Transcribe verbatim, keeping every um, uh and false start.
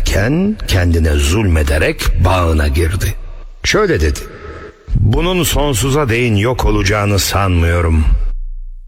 derken kendine zulmederek bağına girdi. Şöyle dedi: bunun sonsuza değin yok olacağını sanmıyorum.